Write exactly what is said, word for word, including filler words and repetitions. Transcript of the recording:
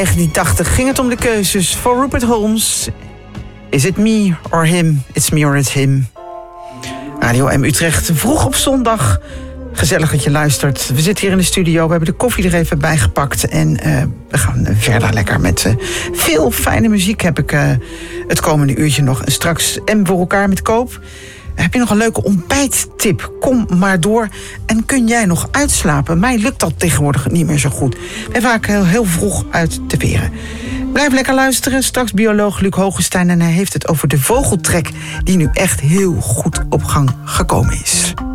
negentien tachtig ging het om de keuzes voor Rupert Holmes. Is it me or him? It's me or it's him. Radio M Utrecht, vroeg op zondag. Gezellig dat je luistert. We zitten hier in de studio, we hebben de koffie er even bij gepakt. En uh, we gaan verder lekker met uh, veel fijne muziek heb ik uh, het komende uurtje nog. En straks M voor elkaar met Koop. Heb je nog een leuke ontbijttip? Kom maar door. En kun jij nog uitslapen? Mij lukt dat tegenwoordig niet meer zo goed. Ik ben vaak heel, heel vroeg uit te veren. Blijf lekker luisteren. Straks bioloog Luc Hogestein. En hij heeft het over de vogeltrek die nu echt heel goed op gang gekomen is.